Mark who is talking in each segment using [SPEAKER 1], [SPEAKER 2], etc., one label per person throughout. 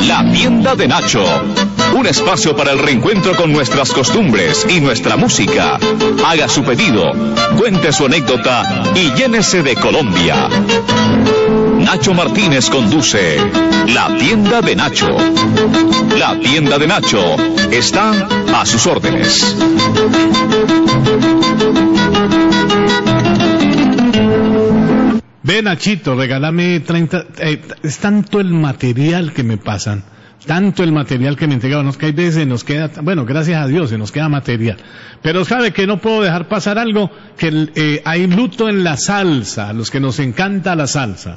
[SPEAKER 1] La Tienda de Nacho. Un espacio para el reencuentro con nuestras costumbres y nuestra música. Haga su pedido, cuente su anécdota y llénese de Colombia. Nacho Martínez conduce La Tienda de Nacho. La Tienda de Nacho está a sus órdenes.
[SPEAKER 2] Ve, Nachito, regálame 30... es tanto el material que me pasan, tanto el material que me entregaban, que hay veces nos queda... Bueno, gracias a Dios, se nos queda material. Pero sabe que no puedo dejar pasar algo, que hay luto en la salsa, a los que nos encanta la salsa.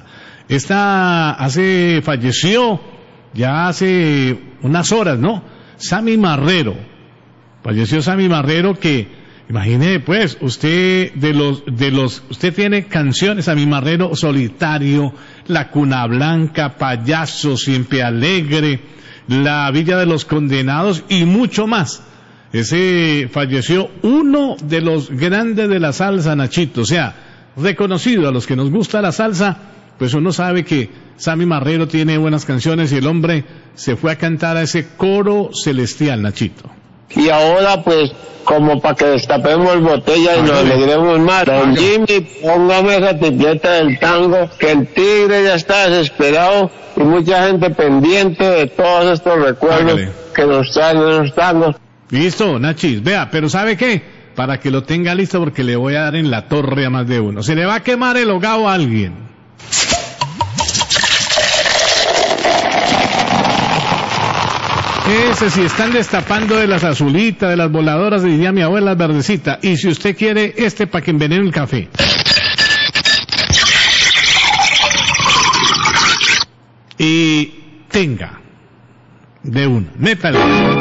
[SPEAKER 2] Falleció ya hace unas horas, ¿no? Sammy Marrero. Falleció Sammy Marrero, que... Imagine pues, usted usted tiene canciones, Sammy Marrero, Solitario, La Cuna Blanca, Payaso, Siempre Alegre, La Villa de los Condenados y mucho más. Falleció uno de los grandes de la salsa, Nachito, o sea, reconocido a los que nos gusta la salsa, pues uno sabe que Sammy Marrero tiene buenas canciones y el hombre se fue a cantar a ese coro celestial, Nachito.
[SPEAKER 3] Y ahora pues, como para que destapemos botella y nos alegremos más, don Jimmy, póngame esa tripleta del tango, que el tigre ya está desesperado y mucha gente pendiente de todos estos recuerdos que nos traen esos tangos.
[SPEAKER 2] Listo, Nachis, vea, pero ¿sabe qué? Para que lo tenga listo, porque le voy a dar en la torre a más de uno. Se le va a quemar el hogao a alguien. Si están destapando de las azulitas, de las voladoras, diría mi abuela, verdecita. Y si usted quiere para que envenene el café. Y tenga de una, métale.